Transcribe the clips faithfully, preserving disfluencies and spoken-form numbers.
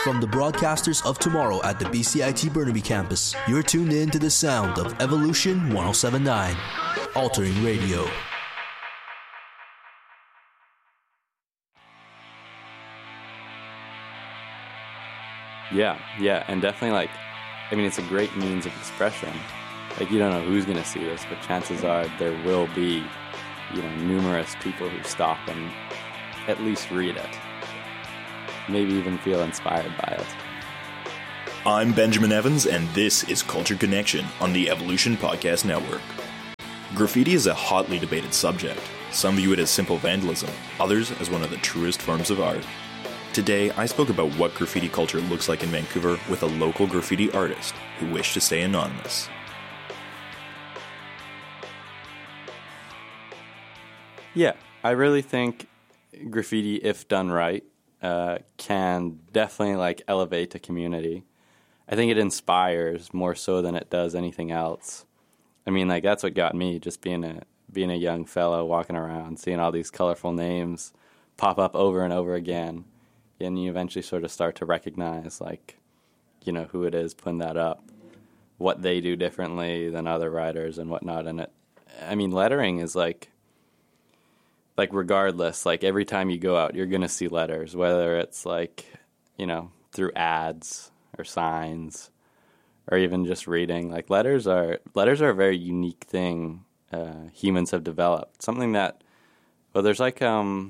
From the broadcasters of tomorrow at the B C I T Burnaby campus, you're tuned in to the sound of Evolution one oh seven point nine, Altering Radio. Yeah, yeah, and definitely, like, I mean, it's a great means of expression. Like, you don't know who's going to see this, but chances are there will be, you know, numerous people who stop and at least read it. Maybe even feel inspired by it. I'm Benjamin Evans, and this is Culture Connection on the Evolution Podcast Network. Graffiti is a hotly debated subject. Some view it as simple vandalism, others as one of the truest forms of art. Today, I spoke about what graffiti culture looks like in Vancouver with a local graffiti artist who wished to stay anonymous. Yeah, I really think graffiti, if done right, uh, can definitely, like, elevate a community. I think it inspires more so than it does anything else. I mean, like, that's what got me, just being a being a young fellow walking around, seeing all these colorful names pop up over and over again. And you eventually sort of start to recognize, like, you know, who it is putting that up, what they do differently than other writers and whatnot. And it, I mean, lettering is like, like regardless, like every time you go out, you're going to see letters, whether it's like, you know, through ads or signs or even just reading. Like letters are, letters are a very unique thing uh, humans have developed. Something that, well, there's like, um...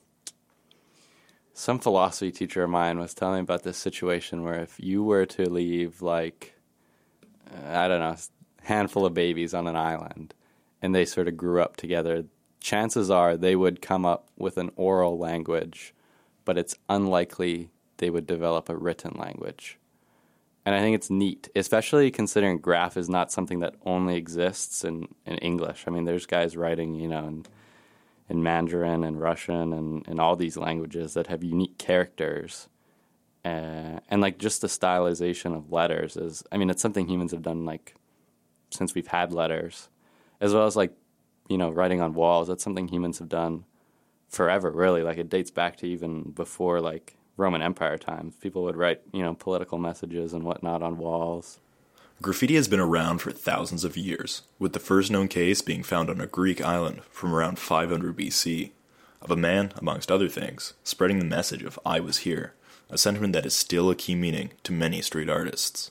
some philosophy teacher of mine was telling me about this situation where if you were to leave, like, uh, I don't know, a handful of babies on an island and they sort of grew up together, chances are they would come up with an oral language, but it's unlikely they would develop a written language. And I think it's neat, especially considering graph is not something that only exists in, in English. I mean, there's guys writing, you know, in in Mandarin and Russian and, and all these languages that have unique characters. Uh, and, like, just the stylization of letters is, I mean, it's something humans have done, like, since we've had letters. As well as, like, you know, writing on walls. That's something humans have done forever, really. Like, it dates back to even before, like, Roman Empire times. People would write, you know, political messages and whatnot on walls. Graffiti has been around for thousands of years, with the first known case being found on a Greek island from around five hundred B C, of a man, amongst other things, spreading the message of "I was here," a sentiment that is still a key meaning to many street artists.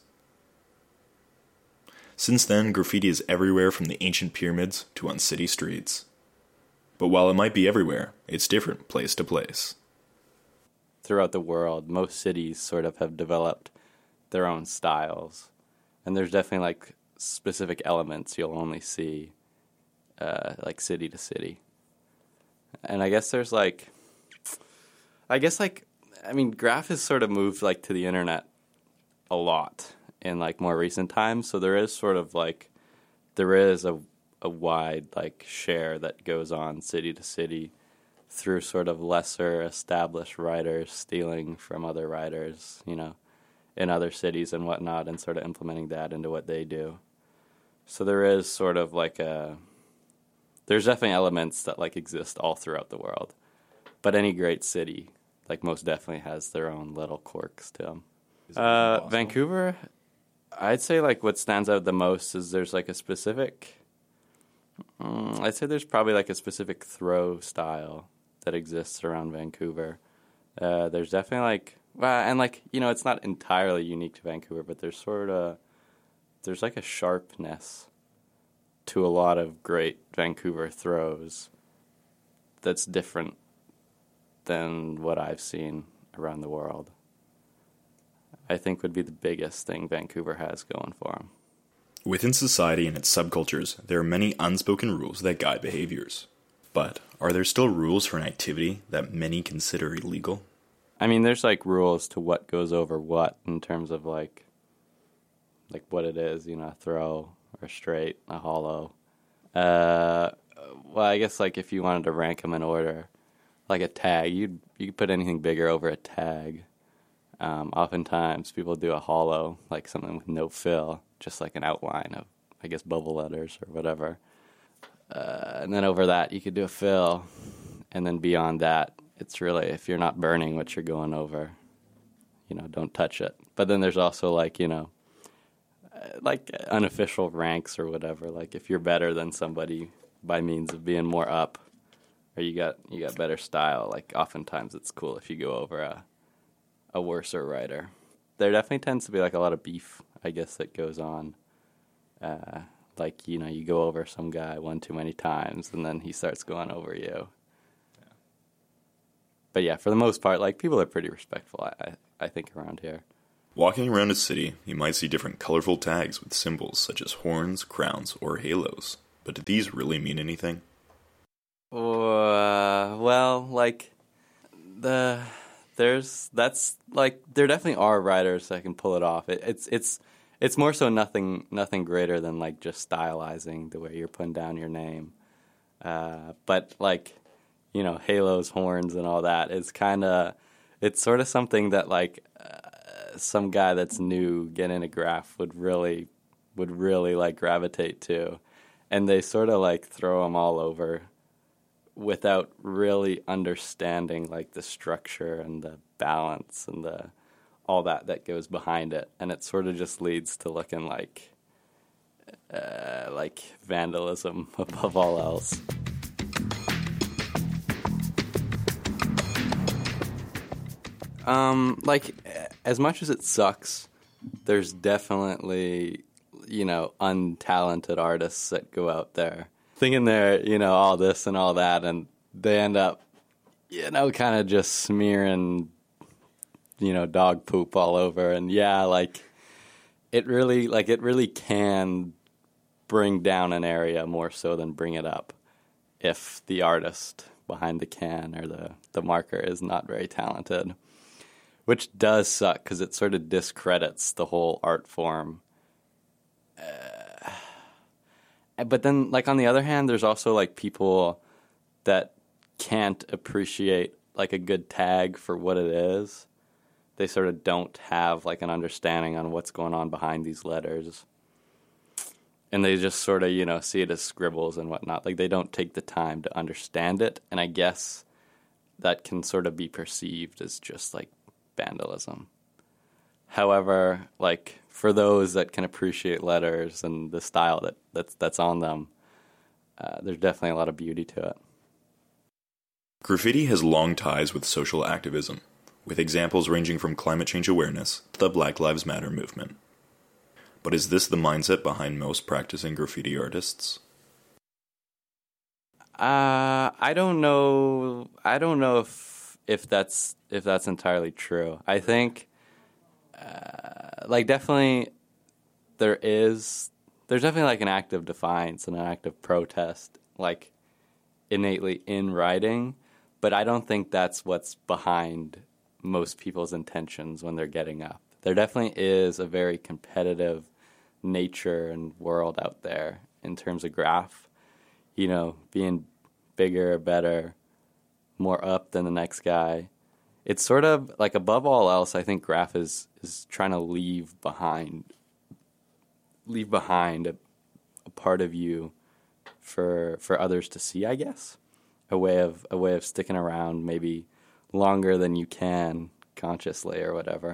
Since then, graffiti is everywhere from the ancient pyramids to on city streets. But while it might be everywhere, it's different place to place. Throughout the world, most cities sort of have developed their own styles. And there's definitely, like, specific elements you'll only see, uh, like, city to city. And I guess there's, like, I guess, like, I mean, graph has sort of moved, like, to the internet a lot in, like, more recent times. So there is sort of, like, there is a, a wide, like, share that goes on city to city through sort of lesser established writers stealing from other writers, you know, in other cities and whatnot, and sort of implementing that into what they do. So there is sort of like a, there's definitely elements that like exist all throughout the world. But any great city, like most definitely has their own little quirks to them. Uh, Vancouver, I'd say like what stands out the most is there's like a specific, um, I'd say there's probably like a specific throw style that exists around Vancouver. Uh, there's definitely like, well, and like, you know, it's not entirely unique to Vancouver, but there's sort of, there's like a sharpness to a lot of great Vancouver throws that's different than what I've seen around the world. I think would be the biggest thing Vancouver has going for them. Within society and its subcultures, there are many unspoken rules that guide behaviors. But are there still rules for an activity that many consider illegal? I mean, there's, like, rules to what goes over what in terms of, like, like what it is, you know, a throw or a straight, a hollow. Uh, well, I guess, like, if you wanted to rank them in order, like a tag, you'd, you could put anything bigger over a tag. Um, oftentimes, people do a hollow, like something with no fill, just like an outline of, I guess, bubble letters or whatever. Uh, and then over that, you could do a fill. And then beyond that, it's really, if you're not burning what you're going over, you know, don't touch it. But then there's also like, you know, like unofficial ranks or whatever. Like if you're better than somebody by means of being more up, or you got you got better style, like oftentimes it's cool if you go over a a worser writer. There definitely tends to be like a lot of beef, I guess, that goes on. Uh, like, you know, you go over some guy one too many times and then he starts going over you. Yeah. But yeah, for the most part, like people are pretty respectful, I, I, I think, around here. Walking around a city, you might see different colorful tags with symbols such as horns, crowns, or halos. But do these really mean anything? Uh, well, like, the there's that's like there definitely are writers that can pull it off. It, it's it's it's more so nothing nothing greater than like just stylizing the way you're putting down your name. Uh, but like, you know, halos, horns, and all that is kind of it's sort of something that like. Uh, some guy that's new getting a graph would really would really like gravitate to, and they sort of like throw them all over without really understanding like the structure and the balance and the all that that goes behind it, and it sort of just leads to looking like uh, like vandalism above all else. Um, like, as much as it sucks, there's definitely, you know, untalented artists that go out there thinking they're, you know, all this and all that, and they end up, you know, kind of just smearing, you know, dog poop all over. And yeah, like, it really, like, it really can bring down an area more so than bring it up if the artist behind the can or the, the marker is not very talented. Which does suck because it sort of discredits the whole art form. Uh, but then, like, on the other hand, there's also, like, people that can't appreciate, like, a good tag for what it is. They sort of don't have, like, an understanding on what's going on behind these letters. And they just sort of, you know, see it as scribbles and whatnot. Like, they don't take the time to understand it. And I guess that can sort of be perceived as just, like, vandalism. However, like for those that can appreciate letters and the style that that's that's on them, uh, there's definitely a lot of beauty to it. Graffiti has long ties with social activism, with examples ranging from climate change awareness to the Black Lives Matter movement. But is this the mindset behind most practicing graffiti artists? Uh, I don't know. I don't know if if that's if that's entirely true. I think, uh, like, definitely there is there's definitely like an act of defiance and an act of protest, like innately in writing, but I don't think that's what's behind most people's intentions when they're getting up. There definitely is a very competitive nature and world out there in terms of graph, you know, being bigger, better, more up than the next guy. It's sort of like above all else, I think graph is, is trying to leave behind leave behind a, a part of you for for others to see, I guess. A way of a way of sticking around maybe longer than you can consciously or whatever.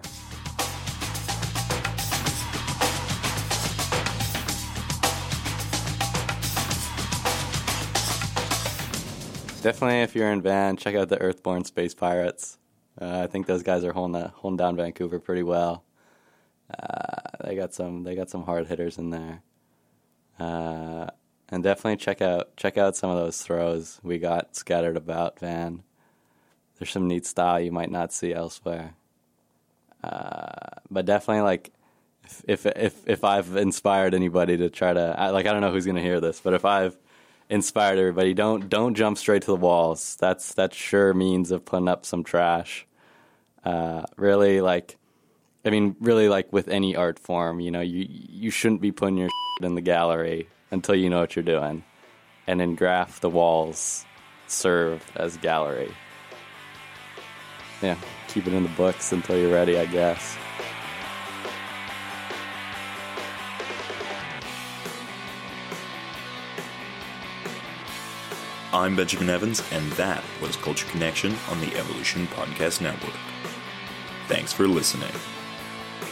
Definitely, if you're in Van, check out the Earthborn Space Pirates. Uh, I think those guys are holding that, holding down Vancouver pretty well. Uh, they got some they got some hard hitters in there, uh, and definitely check out check out some of those throws we got scattered about Van. There's some neat style you might not see elsewhere. Uh, but definitely, like, if, if if if I've inspired anybody to try to, I, like, I don't know who's gonna hear this, but if I've inspired everybody, don't don't jump straight to the walls. That's that's sure means of putting up some trash. Uh, really, like, I mean, really, like with any art form, you know, you you shouldn't be putting your shit in the gallery until you know what you're doing. And in graph, the walls serve as gallery. Yeah, keep it in the books until you're ready, I guess. I'm Benjamin Evans, and that was Culture Connection on the Evolution Podcast Network. Thanks for listening.